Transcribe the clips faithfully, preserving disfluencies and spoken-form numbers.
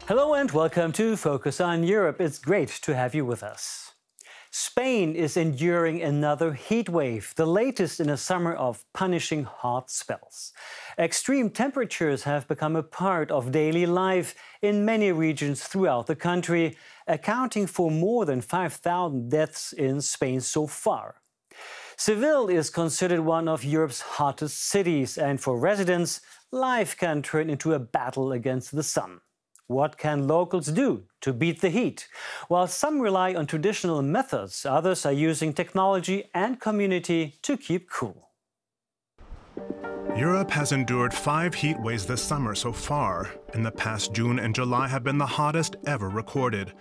Hello and welcome to Focus on Europe. It's great to have you with us. Spain is enduring another heat wave, the latest in a summer of punishing hot spells. Extreme temperatures have become a part of daily life in many regions throughout the country, accounting for more than five thousand deaths in Spain so far. Seville is considered one of Europe's hottest cities, and for residents, life can turn into a battle against the sun. What can locals do to beat the heat? While some rely on traditional methods, others are using technology and community to keep cool. Europe has endured five heat waves this summer so far. In the past, June and July have been the hottest ever recorded.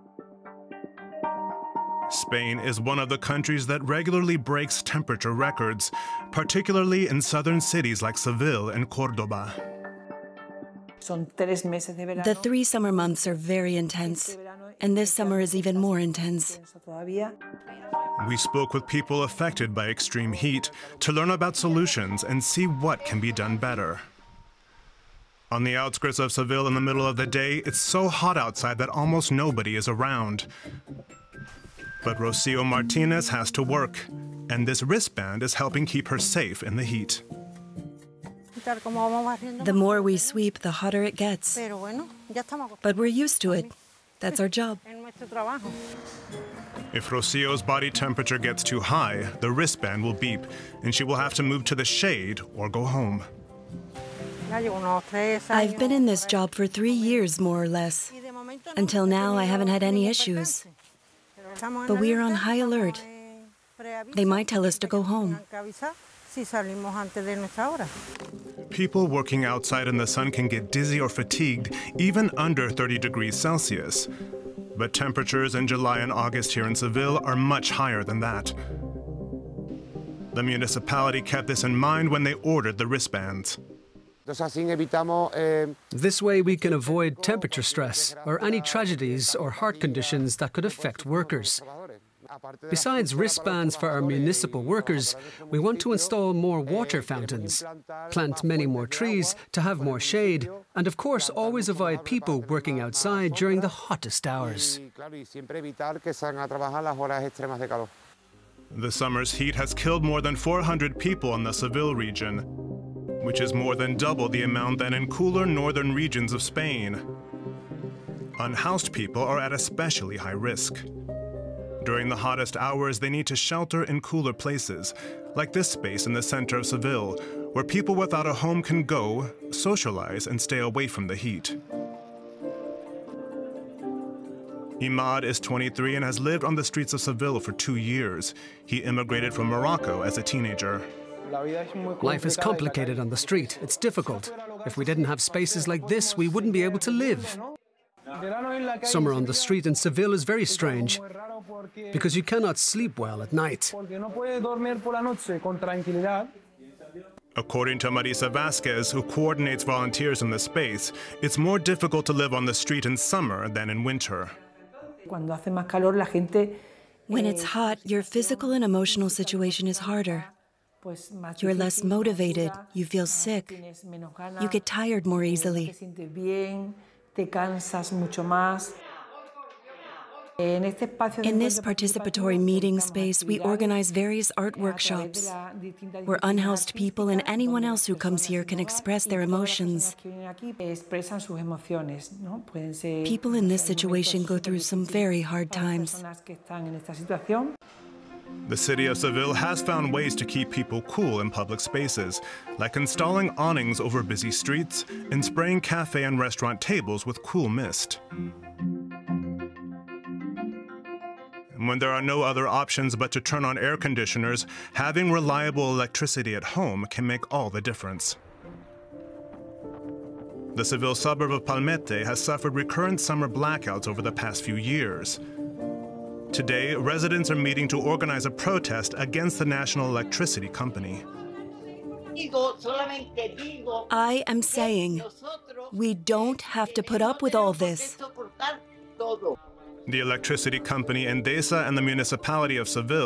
Spain is one of the countries that regularly breaks temperature records, particularly in southern cities like Seville and Córdoba. The three summer months are very intense, and this summer is even more intense. We spoke with people affected by extreme heat to learn about solutions and see what can be done better. On the outskirts of Seville in the middle of the day, it's so hot outside that almost nobody is around. But Rocio Martinez has to work, and this wristband is helping keep her safe in the heat. The more we sweep, the hotter it gets. But we're used to it. That's our job. If Rocio's body temperature gets too high, the wristband will beep, and she will have to move to the shade or go home. I've been in this job for three years, more or less. Until now, I haven't had any issues. But we are on high alert. They might tell us to go home. People working outside in the sun can get dizzy or fatigued, even under thirty degrees Celsius. But temperatures in July and August here in Seville are much higher than that. The municipality kept this in mind when they ordered the wristbands. This way we can avoid temperature stress or any tragedies or heart conditions that could affect workers. Besides wristbands for our municipal workers, we want to install more water fountains, plant many more trees to have more shade, and of course always avoid people working outside during the hottest hours. The summer's heat has killed more than four hundred people in the Seville region, which is more than double the amount than in cooler northern regions of Spain. Unhoused people are at especially high risk. During the hottest hours, they need to shelter in cooler places, like this space in the center of Seville, where people without a home can go, socialize, and stay away from the heat. Imad is twenty-three and has lived on the streets of Seville for two years. He immigrated from Morocco as a teenager. Life is complicated on the street. It's difficult. If we didn't have spaces like this, we wouldn't be able to live. Summer on the street in Seville is very strange, because you cannot sleep well at night. According to Marisa Vasquez, who coordinates volunteers in the space, it's more difficult to live on the street in summer than in winter. When it's hot, your physical and emotional situation is harder. You're less motivated, you feel sick, you get tired more easily. In this participatory meeting space, we organize various art workshops where unhoused people and anyone else who comes here can express their emotions. People in this situation go through some very hard times. The city of Seville has found ways to keep people cool in public spaces, like installing awnings over busy streets and spraying cafe and restaurant tables with cool mist. And when there are no other options but to turn on air conditioners, having reliable electricity at home can make all the difference. The Seville suburb of Palmete has suffered recurrent summer blackouts over the past few years. Today, residents are meeting to organize a protest against the national electricity company. I am saying we don't have to put up with all this. The electricity company Endesa and the municipality of Seville